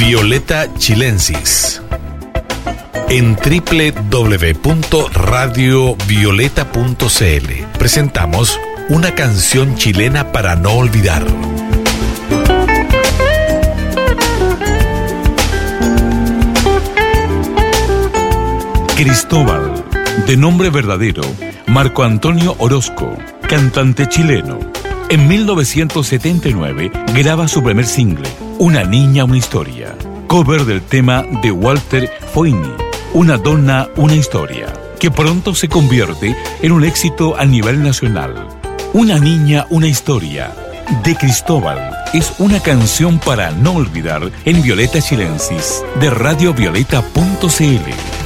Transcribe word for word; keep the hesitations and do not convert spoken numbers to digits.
Violeta Chilensis. En doble u doble u doble u punto radio violeta punto c l presentamos una canción chilena para no olvidar. Cristóbal, de nombre verdadero Marco Antonio Orozco, cantante chileno. En mil novecientos setenta y nueve graba su primer single, Una niña, una historia, cover del tema de Walter Foini, Una donna, una historia, que pronto se convierte en un éxito a nivel nacional. Una niña, una historia, de Cristóbal, es una canción para no olvidar en Violeta Chilensis, de radio violeta punto c l.